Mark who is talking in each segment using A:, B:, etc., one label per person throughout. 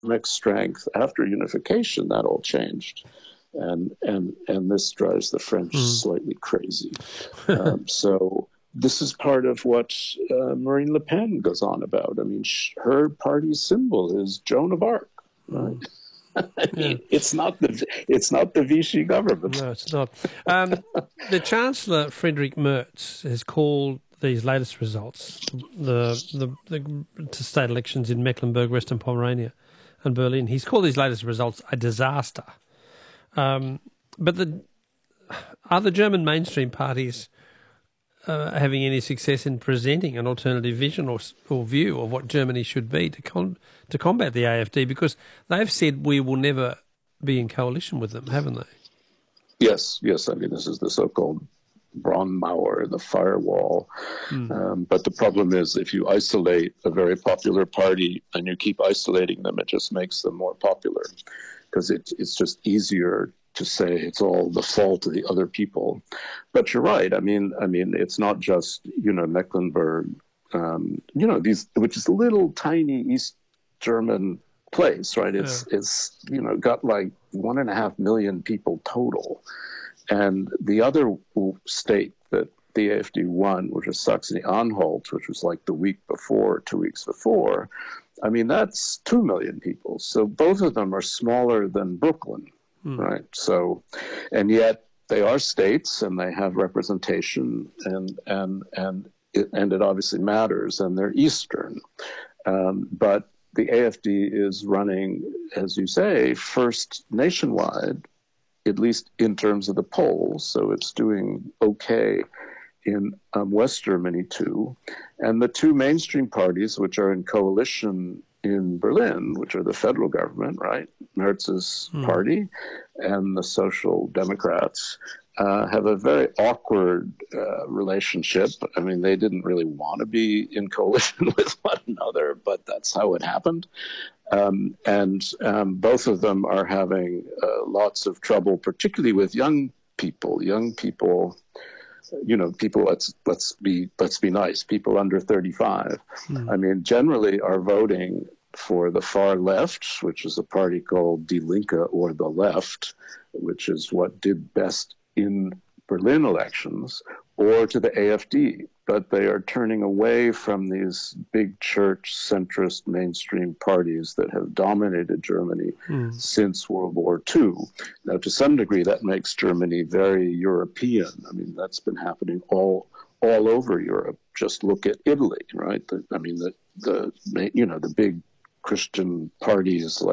A: economic strength after unification, that all changed. And this drives the French
B: Mm.
A: slightly crazy. So this is part of what Marine Le Pen goes on about. I mean, her party's symbol is Joan of Arc, right?
B: Mm.
A: I
B: Yeah.
A: mean, it's not the Vichy government.
B: No, it's not. The Chancellor, Friedrich Merz, has called these latest results, the state elections in Mecklenburg, Western Pomerania and Berlin, he's called these latest results a disaster. But are the German mainstream parties having any success in presenting an alternative vision or view of what Germany should be to combat the AfD? Because they've said we will never be in coalition with them, haven't they?
A: Yes, yes. I mean, this is the so-called Braunmauer, the firewall. But the problem is, if you isolate a very popular party and you keep isolating them, it just makes them more popular, because it's just easier to say it's all the fault of the other people. But you're right. I mean, it's not just Mecklenburg, these, which is a little tiny East German place, right? It's got like 1.5 million people total. And the other state that the AfD won, which was Saxony-Anhalt, which was like the week before, 2 weeks before, I mean, that's 2 million people. So both of them are smaller than Brooklyn, right? So, and yet they are states and they have representation, and it obviously matters, and they're Eastern. But the AfD is running, as you say, first nationwide, at least in terms of the polls. So it's doing okay in West Germany too. And the two mainstream parties, which are in coalition in Berlin, which are the federal government, right? Merz's party and the Social Democrats, have a very awkward relationship. I mean, they didn't really want to be in coalition with one another, but that's how it happened. And both of them are having lots of trouble, particularly with young people, people, let's be nice, people under 35. I mean, generally are voting for the far left, which is a party called Die Linke, or the left, which is what did best in Berlin elections, or to the AfD. But they are turning away from these big church centrist mainstream parties that have dominated Germany since World War II. Now, to some degree, that makes Germany very European. I mean, that's been happening all over Europe. Just look at Italy, right? The big Christian parties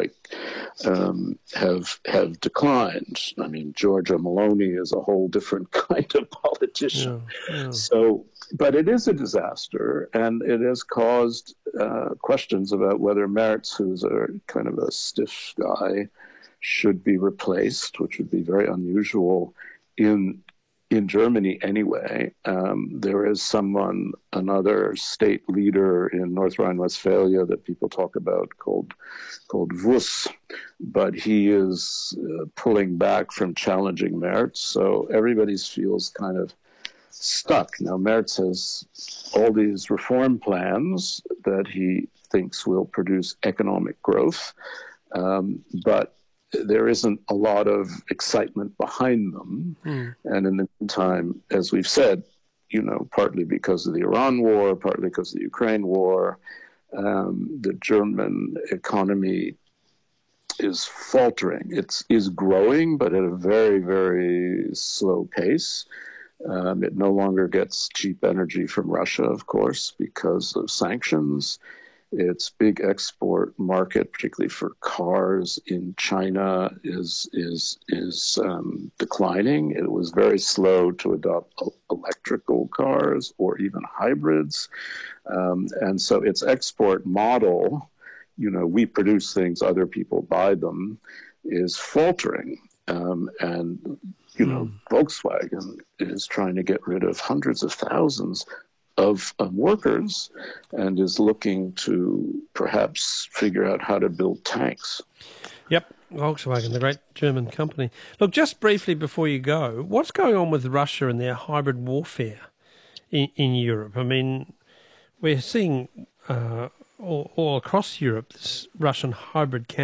A: have declined. I mean, Giorgia Meloni is a whole different kind of politician.
B: Yeah.
A: So, but it is a disaster, and it has caused questions about whether Merz, who's a kind of a stiff guy, should be replaced, which would be very unusual in Germany anyway. There is another state leader in North Rhine-Westphalia that people talk about called Wuss, but he is pulling back from challenging Merz, so everybody feels kind of stuck. Now, Merz has all these reform plans that he thinks will produce economic growth, but there isn't a lot of excitement behind them. And in the meantime, as we've said, partly because of the Iran war, partly because of the Ukraine war, the German economy is faltering. It is growing, but at a very, very slow pace. It no longer gets cheap energy from Russia, of course, because of sanctions. Its big export market, particularly for cars in China, is declining. It was very slow to adopt electrical cars or even hybrids. And so its export model, we produce things, other people buy them, is faltering. And Volkswagen is trying to get rid of hundreds of thousands of workers and is looking to perhaps figure out how to build tanks.
B: Yep, Volkswagen, the great German company. Look, just briefly before you go, what's going on with Russia and their hybrid warfare in Europe? I mean, we're seeing all across Europe this Russian hybrid